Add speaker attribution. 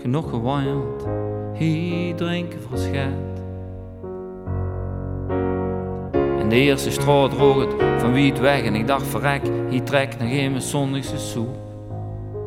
Speaker 1: genoeg gewaaierd, hier drinken verschijt. De eerste straat droog het van wie het weg en ik dacht verrek, hier trekt nog geen zondagse soep.